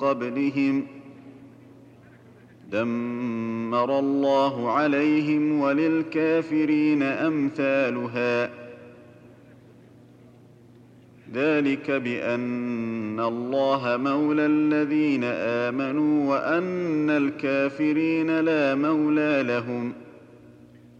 قبلهم دمر الله عليهم وللكافرين أمثالها ذلك بأن الله مولى الذين آمنوا وأن الكافرين لا مولى لهم